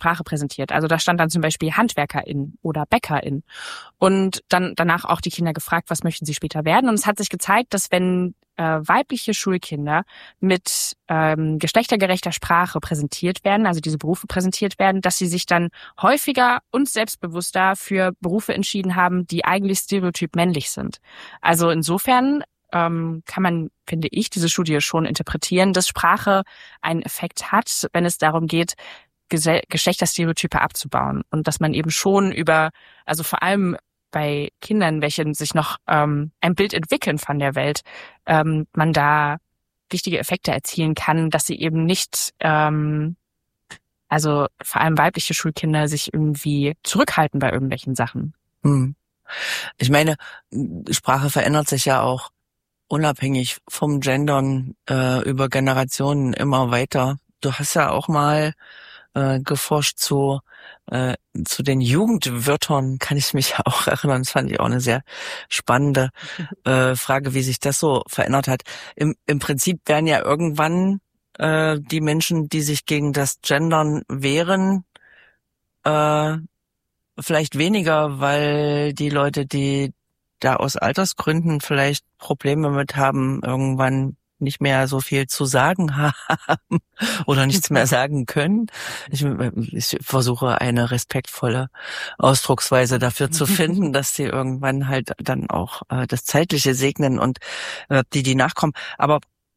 Sprache präsentiert. Also da stand dann zum Beispiel HandwerkerIn oder BäckerIn. Und dann danach auch die Kinder gefragt, was möchten sie später werden. Und es hat sich gezeigt, dass wenn weibliche Schulkinder mit geschlechtergerechter Sprache präsentiert werden, also diese Berufe präsentiert werden, dass sie sich dann häufiger und selbstbewusster für Berufe entschieden haben, die eigentlich stereotyp männlich sind. Also insofern kann man, finde ich, diese Studie schon interpretieren, dass Sprache einen Effekt hat, wenn es darum geht, Geschlechterstereotype abzubauen. Und dass man eben schon also vor allem bei Kindern, welche sich noch ein Bild entwickeln von der Welt, man da wichtige Effekte erzielen kann, dass sie eben nicht, also vor allem weibliche Schulkinder sich irgendwie zurückhalten bei irgendwelchen Sachen. Ich meine, Sprache verändert sich ja auch unabhängig vom Gendern über Generationen immer weiter. Du hast ja auch mal geforscht zu den Jugendwörtern, kann ich mich auch erinnern. Das fand ich auch eine sehr spannende Frage, wie sich das so verändert hat. Im Prinzip werden ja irgendwann die Menschen, die sich gegen das Gendern wehren, vielleicht weniger, weil die Leute, die da aus Altersgründen vielleicht Probleme mit haben, irgendwann nicht mehr so viel zu sagen haben oder nichts mehr sagen können. Ich versuche eine respektvolle Ausdrucksweise dafür zu finden, dass sie irgendwann halt dann auch das Zeitliche segnen und die nachkommen. Aber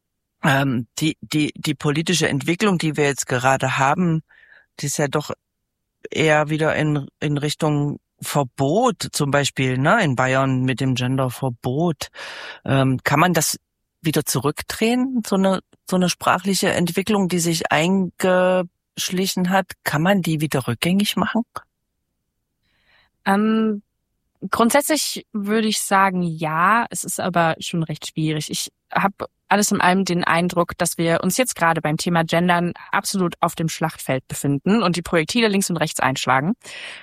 die politische Entwicklung, die wir jetzt gerade haben, die ist ja doch eher wieder in Richtung Verbot, zum Beispiel, ne, in Bayern mit dem Genderverbot. Kann man das wieder zurückdrehen, so eine sprachliche Entwicklung, die sich eingeschlichen hat? Kann man die wieder rückgängig machen? Grundsätzlich würde ich sagen, ja. Es ist aber schon recht schwierig. Ich habe alles in allem den Eindruck, dass wir uns jetzt gerade beim Thema Gendern absolut auf dem Schlachtfeld befinden und die Projektile links und rechts einschlagen.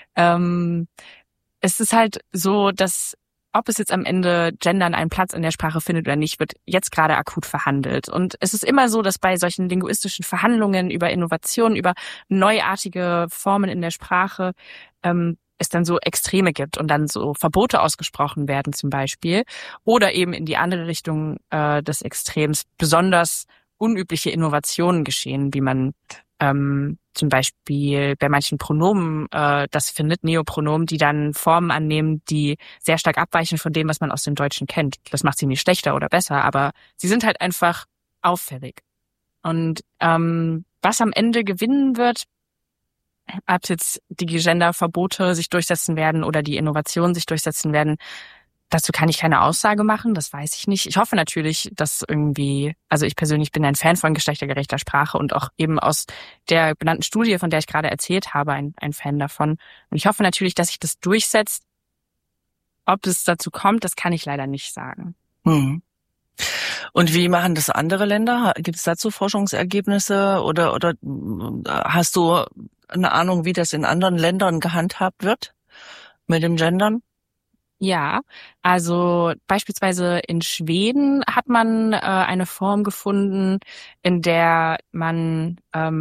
Es ist halt so, dass ob es jetzt am Ende Gendern einen Platz in der Sprache findet oder nicht, wird jetzt gerade akut verhandelt. Und es ist immer so, dass bei solchen linguistischen Verhandlungen über Innovationen, über neuartige Formen in der Sprache, es dann so Extreme gibt und dann so Verbote ausgesprochen werden zum Beispiel. Oder eben in die andere Richtung des Extrems besonders unübliche Innovationen geschehen, wie man zum Beispiel bei manchen Pronomen das findet, Neopronomen, die dann Formen annehmen, die sehr stark abweichen von dem, was man aus dem Deutschen kennt. Das macht sie nicht schlechter oder besser, aber sie sind halt einfach auffällig. Und was am Ende gewinnen wird, ob jetzt die Genderverbote sich durchsetzen werden oder die Innovationen sich durchsetzen werden, dazu kann ich keine Aussage machen, das weiß ich nicht. Ich hoffe natürlich, dass irgendwie, also ich persönlich bin ein Fan von geschlechtergerechter Sprache und auch eben aus der benannten Studie, von der ich gerade erzählt habe, ein Fan davon. Und ich hoffe natürlich, dass sich das durchsetzt. Ob es dazu kommt, das kann ich leider nicht sagen. Und wie machen das andere Länder? Gibt es dazu Forschungsergebnisse oder hast du eine Ahnung, wie das in anderen Ländern gehandhabt wird mit dem Gendern? Ja, also beispielsweise in Schweden hat man eine Form gefunden, in der man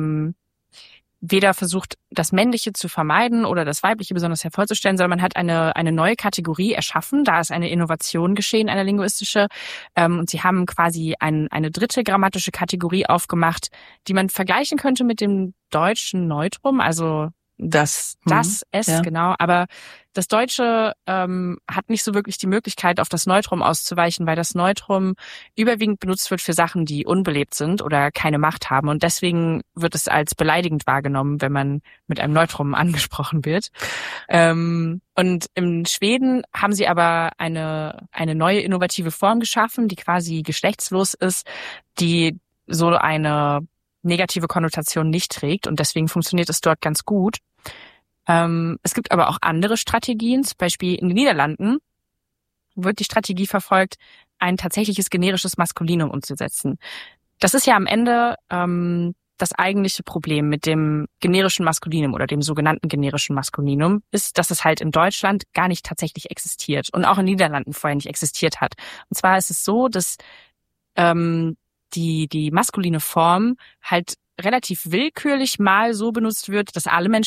weder versucht, das Männliche zu vermeiden oder das Weibliche besonders hervorzustellen, sondern man hat eine neue Kategorie erschaffen. Da ist eine Innovation geschehen, eine linguistische. Und sie haben quasi eine dritte grammatische Kategorie aufgemacht, die man vergleichen könnte mit dem deutschen Neutrum, also es, ja. Genau. Aber das Deutsche hat nicht so wirklich die Möglichkeit, auf das Neutrum auszuweichen, weil das Neutrum überwiegend benutzt wird für Sachen, die unbelebt sind oder keine Macht haben. Und deswegen wird es als beleidigend wahrgenommen, wenn man mit einem Neutrum angesprochen wird. Und in Schweden haben sie aber eine neue innovative Form geschaffen, die quasi geschlechtslos ist, die so eine negative Konnotation nicht trägt. Und deswegen funktioniert es dort ganz gut. Es gibt aber auch andere Strategien, zum Beispiel in den Niederlanden wird die Strategie verfolgt, ein tatsächliches generisches Maskulinum umzusetzen. Das ist ja am Ende das eigentliche Problem mit dem generischen Maskulinum oder dem sogenannten generischen Maskulinum, ist, dass es halt in Deutschland gar nicht tatsächlich existiert und auch in den Niederlanden vorher nicht existiert hat. Und zwar ist es so, dass die maskuline Form halt relativ willkürlich mal so benutzt wird, dass alle Menschen